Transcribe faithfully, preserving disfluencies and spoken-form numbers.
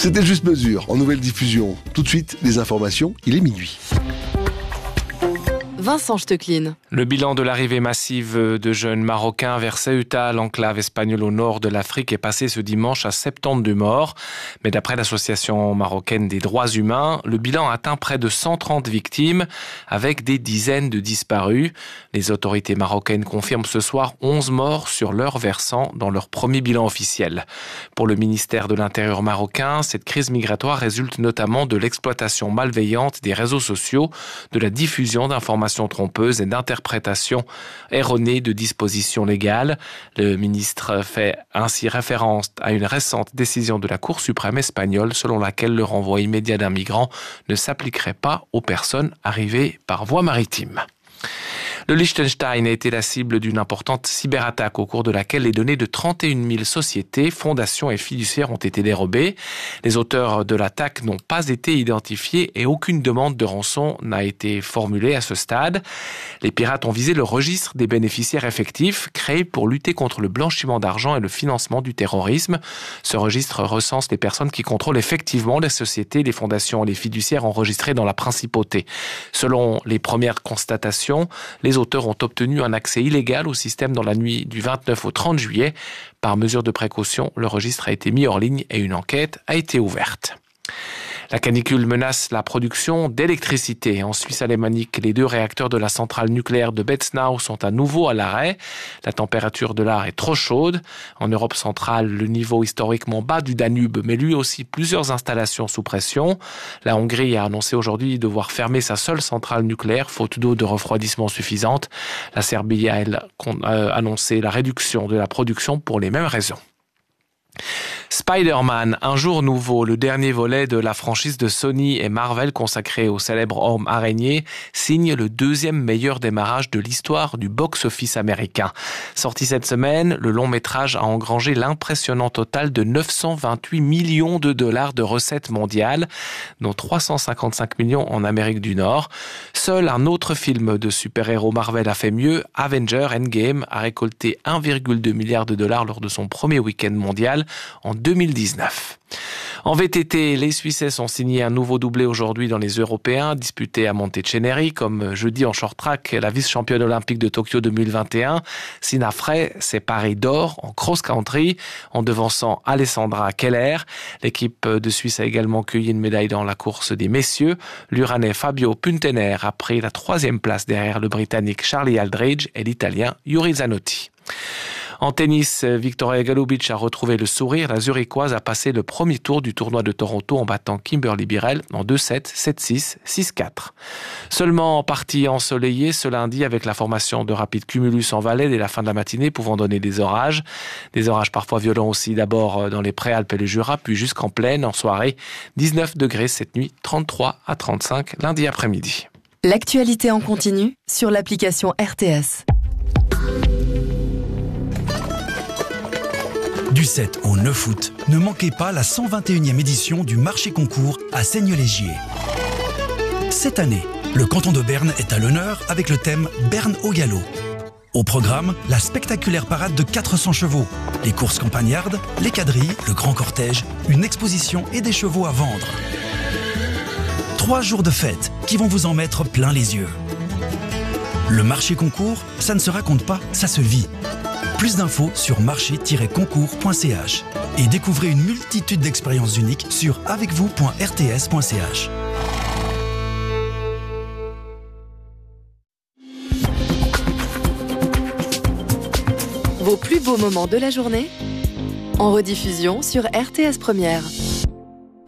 C'était le Juste Mesure en nouvelle diffusion. Tout de suite, les informations, il est minuit. Vincent Stecklin. Le bilan de l'arrivée massive de jeunes Marocains vers Ceuta, l'enclave espagnole au nord de l'Afrique, est passé ce dimanche à soixante-douze morts. Mais d'après l'Association marocaine des droits humains, le bilan atteint près de cent trente victimes, avec des dizaines de disparus. Les autorités marocaines confirment ce soir onze morts sur leur versant dans leur premier bilan officiel. Pour le ministère de l'Intérieur marocain, cette crise migratoire résulte notamment de l'exploitation malveillante des réseaux sociaux, de la diffusion d'informations trompeuses et d'interprétations erronées de dispositions légales. Le ministre fait ainsi référence à une récente décision de la Cour suprême espagnole selon laquelle le renvoi immédiat d'un migrant ne s'appliquerait pas aux personnes arrivées par voie maritime. Le Liechtenstein a été la cible d'une importante cyberattaque au cours de laquelle les données de trente et une mille sociétés, fondations et fiduciaires ont été dérobées. Les auteurs de l'attaque n'ont pas été identifiés et aucune demande de rançon n'a été formulée à ce stade. Les pirates ont visé le registre des bénéficiaires effectifs créé pour lutter contre le blanchiment d'argent et le financement du terrorisme. Ce registre recense les personnes qui contrôlent effectivement les sociétés, les fondations et les fiduciaires enregistrées dans la principauté. Selon les premières constatations, les Les auteurs ont obtenu un accès illégal au système dans la nuit du vingt-neuf au trente juillet. Par mesure de précaution, le registre a été mis hors ligne et une enquête a été ouverte. La canicule menace la production d'électricité. En Suisse alémanique, les deux réacteurs de la centrale nucléaire de Betznau sont à nouveau à l'arrêt. La température de l'air est trop chaude. En Europe centrale, le niveau historiquement bas du Danube met lui aussi plusieurs installations sous pression. La Hongrie a annoncé aujourd'hui devoir fermer sa seule centrale nucléaire faute d'eau de refroidissement suffisante. La Serbie a, elle, annoncé la réduction de la production pour les mêmes raisons. Spider-Man, un jour nouveau, le dernier volet de la franchise de Sony et Marvel consacré au célèbre homme araignée, signe le deuxième meilleur démarrage de l'histoire du box-office américain. Sorti cette semaine, le long métrage a engrangé l'impressionnant total de neuf cent vingt-huit millions de dollars de recettes mondiales, dont trois cent cinquante-cinq millions en Amérique du Nord. Seul un autre film de super-héros Marvel a fait mieux, Avengers Endgame a récolté un virgule deux milliard de dollars lors de son premier week-end mondial en deux mille dix-neuf. En V T T, les Suissais ont signé un nouveau doublé aujourd'hui dans les Européens, disputés à Monteceneri, comme jeudi en short track, la vice-championne olympique de Tokyo deux mille vingt et un. Sina Frey s'est parée d'or en cross-country, en devançant Alessandra Keller. L'équipe de Suisse a également cueilli une médaille dans la course des messieurs. L'Uranais Fabio Puntener a pris la troisième place derrière le Britannique Charlie Aldridge et l'Italien Yuri Zanotti. En tennis, Victoria Golubic a retrouvé le sourire. La Zurichoise a passé le premier tour du tournoi de Toronto en battant Kimberly Birrell en deux sept, sept six, six quatre. Seulement en partie ensoleillé ce lundi avec la formation de rapides cumulus en vallée dès la fin de la matinée pouvant donner des orages. Des orages parfois violents aussi d'abord dans les Préalpes et les Jura, puis jusqu'en plaine en soirée. dix-neuf degrés cette nuit, trente-trois à trente-cinq lundi après-midi. L'actualité en continu sur l'application R T S. Du sept au neuf août, ne manquez pas la cent vingt et unième édition du marché concours à Seigne-Légier. Cette année, le canton de Berne est à l'honneur avec le thème Berne au galop. Au programme, la spectaculaire parade de quatre cents chevaux, les courses campagnardes, les quadrilles, le grand cortège, une exposition et des chevaux à vendre. Trois jours de fête qui vont vous en mettre plein les yeux. Le marché concours, ça ne se raconte pas, ça se vit. Plus d'infos sur marché tiret concours point c h et découvrez une multitude d'expériences uniques sur avec vous point r t s point c h. Vos plus beaux moments de la journée en rediffusion sur R T S Première.